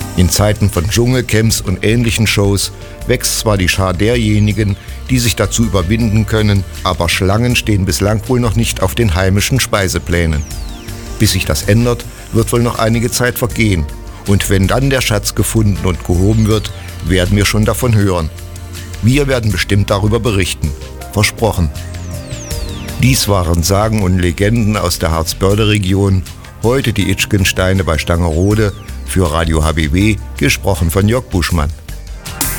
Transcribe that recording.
In Zeiten von Dschungelcamps und ähnlichen Shows wächst zwar die Schar derjenigen, die sich dazu überwinden können, aber Schlangen stehen bislang wohl noch nicht auf den heimischen Speiseplänen. Bis sich das ändert, wird wohl noch einige Zeit vergehen. Und wenn dann der Schatz gefunden und gehoben wird, werden wir schon davon hören. Wir werden bestimmt darüber berichten. Versprochen. Dies waren Sagen und Legenden aus der Harzbörde-Region. Heute die Itschgensteine bei Stangerode. Für Radio HBW, gesprochen von Jörg Buschmann.